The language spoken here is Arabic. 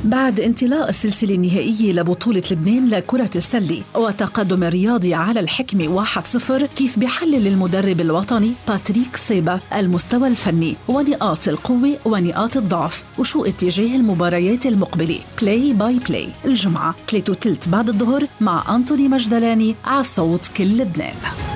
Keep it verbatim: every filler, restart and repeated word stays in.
بعد انطلاق السلسلة النهائية لبطولة لبنان لكرة السلة وتقدم الرياضي على الحكمة واحد صفر، كيف بيحلل المدرب الوطني باتريك سيبا المستوى الفني ونقاط القوة ونقاط الضعف وشو اتجاه المباريات المقبلة. بلاي باي بلاي الجمعة ثلاثة وثلث بعد الظهر مع أنطوني مجدلاني على صوت كل لبنان.